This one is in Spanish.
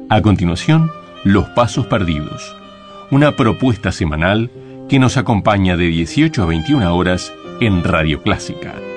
A continuación, Los Pasos Perdidos, una propuesta semanal que nos acompaña de 18 a 21 horas en Radio Clásica.